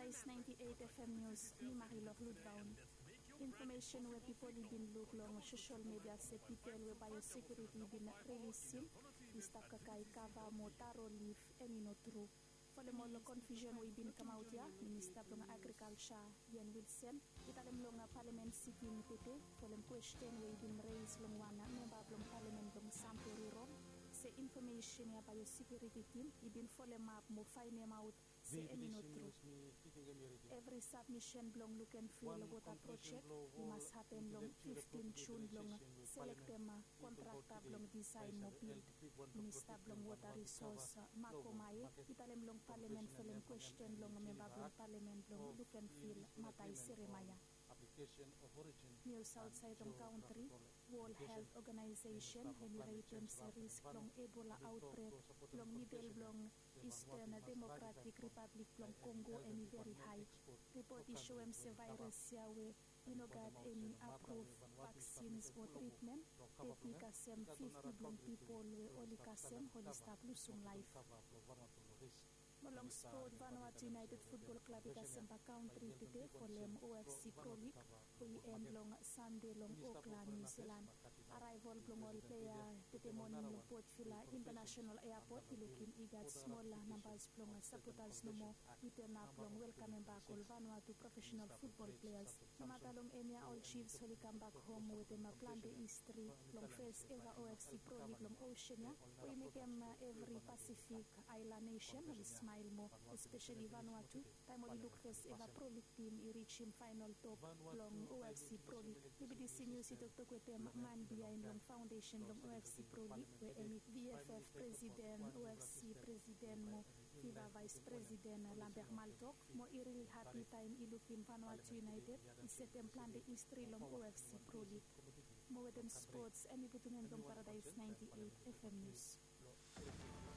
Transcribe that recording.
Paradise 98 FM News, ni Marie-Laure Ludbaum. Information where people been look long social media se people where biosecurity been releasing lista kakai kava motaro leaf emino true. For the more confusion we been come out here, Minister of Agriculture Ian Wilson, italem long parliament sitting tete for them question we been raised long one member of parliament long Sampuriro. Say information ya biosecurity team, ibin for them up mo find them out. Say emino true. Every submission belong look and feel water project must happen long 15 June long select them contractor belong design mo build Minister belong water resource Makomaye italem long parliament for them question long member belong parliament belong look and feel Matay Siremaya. News outside the country, World Health Organization enumerated risk long Ebola outbreak long middle long Eastern Democratic Republic long Congo and very high. Report issue virus yawe inogat any approved vaccines or treatment. Teknikasem 50 long people we only kasem holista plusum life. Malong sport Vanuatu United Football Club ikasempa country today for them OFC Pro League we end long Sunday long Auckland, New Zealand. Arrival long all player today morning long Port Vila International Airport looking igat small numbers long supporters no more return up long welcoming back all Vanuatu professional football players. No matter long Emia all Chiefs will come back home with them a plan the history long first ever OFC Pro League long Oceania. We make them every Pacific island nation smile more, especially Vanuatu. Time only look first ever Pro League team he reach in final top long OFC Pro League. Maybe this news it took with them man behind long foundation long OFC Pro League where VFF president OFC president mo FIFA vice president Lambert Maltok mo really happy time he look in Vanuatu United he set them plan the history long OFC Pro League. Mo with them sports and ibutungan long Paradise 98 FM News.